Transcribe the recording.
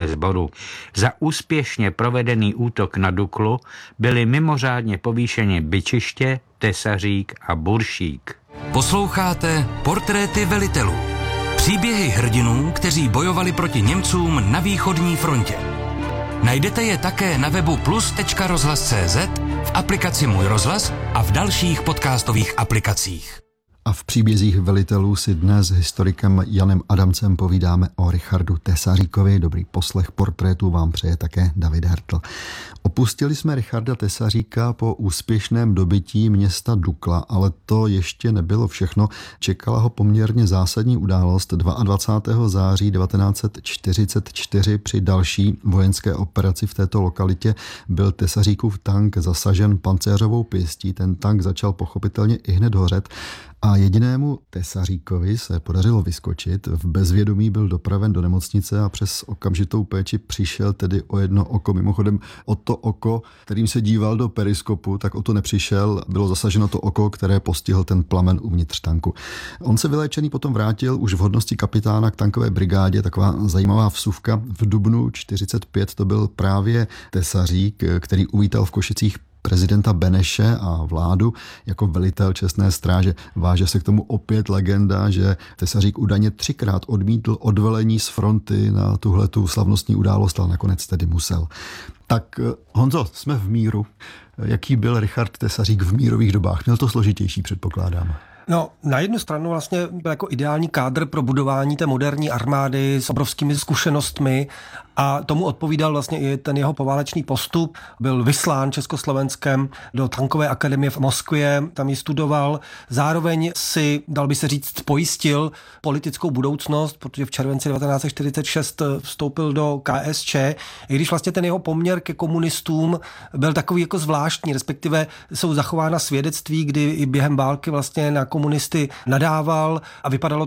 sboru. Za úspěšně provedený útok na Duklu byli mimořádně povýšeni Byčiště, Tesařík a Buršík. Posloucháte Portréty velitelů. Příběhy hrdinů, kteří bojovali proti Němcům na východní frontě. Najdete je také na webu plus.rozhlas.cz, v aplikaci Můj rozhlas a v dalších podcastových aplikacích. A v příbězích velitelů si dnes s historikem Janem Adamcem povídáme o Richardu Tesaříkovi. Dobrý poslech Portrétů vám přeje také David Hertl. Opustili jsme Richarda Tesaříka po úspěšném dobytí města Dukla, ale to ještě nebylo všechno. Čekala ho poměrně zásadní událost. 22. září 1944 při další vojenské operaci v této lokalitě byl Tesaříkův tank zasažen pancéřovou pěstí. Ten tank začal pochopitelně ihned hořet a jedinému Tesaříkovi se podařilo vyskočit. V bezvědomí byl dopraven do nemocnice a přes okamžitou péči přišel tedy o jedno oko. Mimochodem o to oko, kterým se díval do periskopu, tak o to nepřišel. Bylo zasaženo to oko, které postihl ten plamen uvnitř tanku. On se vyléčený potom vrátil už v hodnosti kapitána k tankové brigádě. Taková zajímavá vsuvka. V dubnu 45 to byl právě Tesařík, který uvítal v Košicích prezidenta Beneše a vládu jako velitel čestné stráže. Váže se k tomu opět legenda, že Tesařík údajně 3krát odmítl odvelení z fronty na tuhletu slavnostní událost, ale nakonec tedy musel. Tak Honzo, jsme v míru. Jaký byl Richard Tesařík v mírových dobách? Měl to složitější, předpokládám. No, na jednu stranu vlastně byl jako ideální kádr pro budování té moderní armády s obrovskými zkušenostmi a tomu odpovídal vlastně i ten jeho poválečný postup. Byl vyslán Československem do tankové akademie v Moskvě, tam ji studoval. Zároveň si, dal by se říct, pojistil politickou budoucnost, protože v červenci 1946 vstoupil do KSČ, i když vlastně ten jeho poměr ke komunistům byl takový jako zvláštní, respektive jsou zachována svědectví, kdy i během války vlastně na komunisty nadával a vypadalo